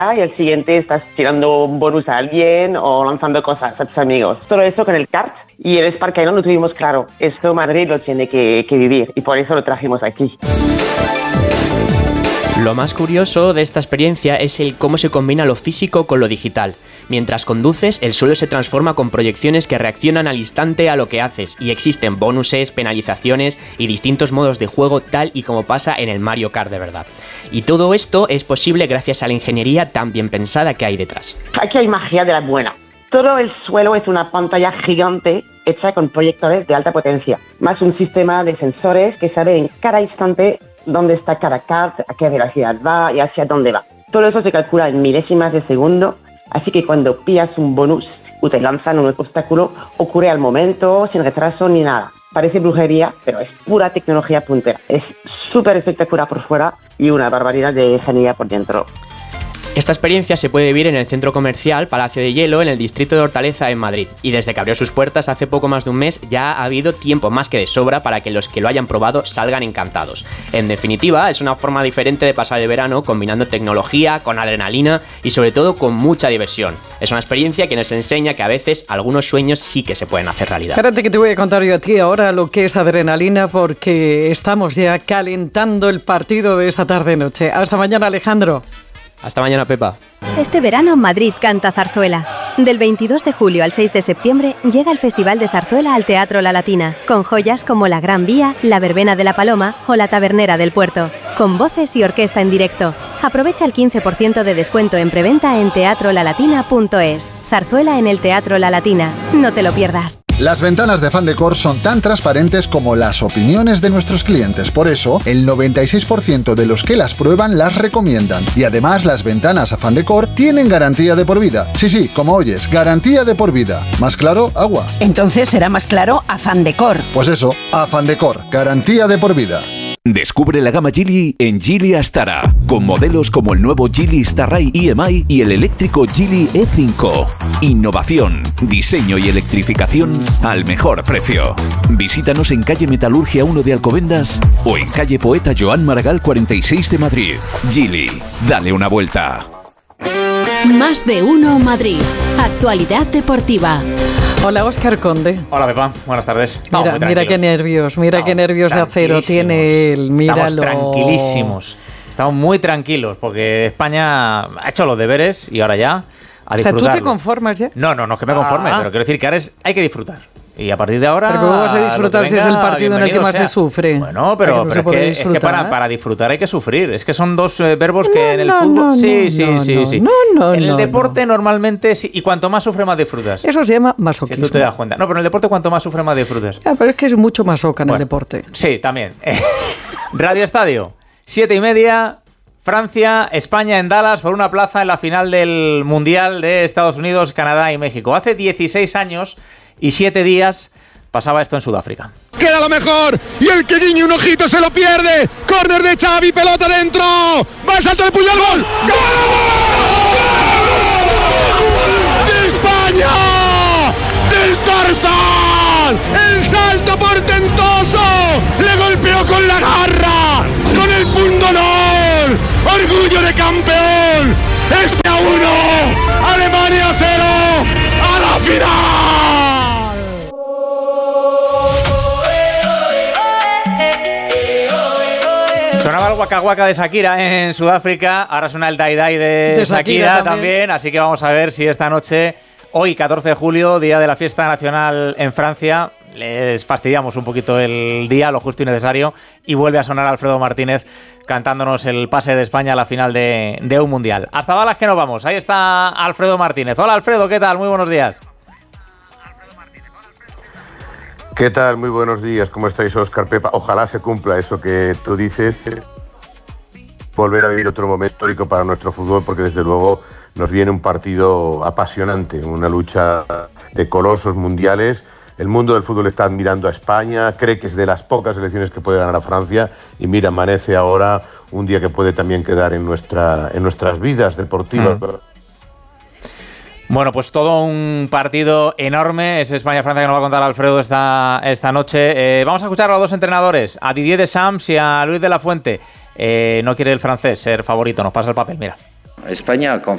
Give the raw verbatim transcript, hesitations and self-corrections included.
y el siguiente estás tirando un bonus a alguien o lanzando cosas a tus amigos. Todo eso con el kart y el Spark Island lo tuvimos claro. Esto Madrid lo tiene que, que vivir y por eso lo trajimos aquí. Lo más curioso de esta experiencia es el cómo se combina lo físico con lo digital. Mientras conduces, el suelo se transforma con proyecciones que reaccionan al instante a lo que haces y existen bonuses, penalizaciones y distintos modos de juego tal y como pasa en el Mario Kart de verdad. Y todo esto es posible gracias a la ingeniería tan bien pensada que hay detrás. Aquí hay magia de la buena. Todo el suelo es una pantalla gigante hecha con proyectores de alta potencia, más un sistema de sensores que sabe en cada instante dónde está cada kart, a qué velocidad va y hacia dónde va. Todo eso se calcula en milésimas de segundo, así que cuando pillas un bonus o te lanzan un obstáculo, ocurre al momento, sin retraso ni nada. Parece brujería, pero es pura tecnología puntera. Es súper espectacular por fuera y una barbaridad de ingeniería por dentro. Esta experiencia se puede vivir en el centro comercial Palacio de Hielo en el distrito de Hortaleza en Madrid, y desde que abrió sus puertas hace poco más de un mes ya ha habido tiempo más que de sobra para que los que lo hayan probado salgan encantados. En definitiva, es una forma diferente de pasar el verano combinando tecnología con adrenalina y sobre todo con mucha diversión. Es una experiencia que nos enseña que a veces algunos sueños sí que se pueden hacer realidad. Espérate que te voy a contar yo a ti ahora lo que es adrenalina, porque estamos ya calentando el partido de esta tarde-noche. Hasta mañana, Alejandro. Hasta mañana, Pepa. Este verano Madrid canta zarzuela. Del veintidós de julio al seis de septiembre llega el Festival de Zarzuela al Teatro La Latina, con joyas como La Gran Vía, La Verbena de la Paloma o La Tabernera del Puerto, con voces y orquesta en directo. Aprovecha el quince por ciento de descuento en preventa en teatro la latina punto es. Zarzuela en el Teatro La Latina. No te lo pierdas. Las ventanas de Fandecor son tan transparentes como las opiniones de nuestros clientes. Por eso, el noventa y seis por ciento de los que las prueban las recomiendan. Y además, las ventanas a Fandecor tienen garantía de por vida. Sí, sí, como oyes, garantía de por vida. ¿Más claro? Agua. Entonces será más claro a Fandecor. Pues eso, a Fandecor, garantía de por vida. Descubre la gama Geely en Geely Astara, con modelos como el nuevo Geely Starray E M I y el eléctrico Geely E cinco. Innovación, diseño y electrificación al mejor precio. Visítanos en calle Metalurgia uno de Alcobendas o en calle Poeta Joan Maragall cuarenta y seis de Madrid. Geely, dale una vuelta. Más de uno Madrid. Actualidad deportiva. Hola, Óscar Conde. Hola, Pepa. Buenas tardes. Estamos mira, mira qué nervios, mira Estamos qué nervios de acero tiene él. Míralo. Estamos tranquilísimos. Estamos muy tranquilos porque España ha hecho los deberes y ahora ya a disfrutarlo. O sea, ¿tú te conformas ya? No, no, no es que me conforme, ah. pero quiero decir que ahora es, hay que disfrutar. Y a partir de ahora... ¿Pero cómo vas a disfrutar si es el partido en el que más sea. se sufre? Bueno, pero, pero es, que, es que para, para disfrutar hay que sufrir. Es que son dos eh, verbos que no, en el no, fútbol... No, sí, no, sí, no, sí, no, sí. No, no, en el no, deporte no. normalmente... Sí, y cuanto más sufre, más disfrutas. Eso se llama masoquismo. Si tú te das cuenta. No, pero en el deporte cuanto más sufre, más disfrutas. Ya, pero es que es mucho masoca en bueno, el deporte. Sí, también. Radio Estadio, siete y media... Francia, España en Dallas por una plaza en la final del Mundial de Estados Unidos, Canadá y México. Hace dieciséis años y siete días pasaba esto en Sudáfrica. Queda lo mejor y el que guiñe un ojito se lo pierde. Córner de Xavi, pelota dentro. Va el salto de Puyol, gol. ¡Gol! ¡De España! ¡Del Tarzán! ¡El salto portentoso! ¡Le golpeó con la garra! ¡Con el punto honor! ¡Orgullo de campeón! ¡España uno! ¡Alemania cero! ¡A la final! Sonaba el Waka Waka de Shakira en Sudáfrica, ahora suena el Dai Dai de, de Shakira, Shakira también. también, así que vamos a ver si esta noche, hoy catorce de julio, día de la fiesta nacional en Francia, les fastidiamos un poquito el día, lo justo y necesario, y vuelve a sonar Alfredo Martínez cantándonos el pase de España a la final de, de un mundial. Hasta Dallas que nos vamos, ahí está Alfredo Martínez. Hola Alfredo, ¿qué tal? Muy buenos días. ¿Qué tal? Muy buenos días. ¿Cómo estáis, Óscar, Pepa? Ojalá se cumpla eso que tú dices. Volver a vivir otro momento histórico para nuestro fútbol, porque desde luego nos viene un partido apasionante, una lucha de colosos mundiales. El mundo del fútbol está admirando a España, cree que es de las pocas selecciones que puede ganar a Francia y mira, amanece ahora un día que puede también quedar en, nuestra, en nuestras vidas deportivas. Mm. Bueno, pues todo un partido enorme, es España-Francia que nos va a contar Alfredo esta, esta noche. Eh, vamos a escuchar a los dos entrenadores, a Didier Deschamps y a Luis de la Fuente. Eh, no quiere el francés ser favorito, nos pasa el papel, mira. España con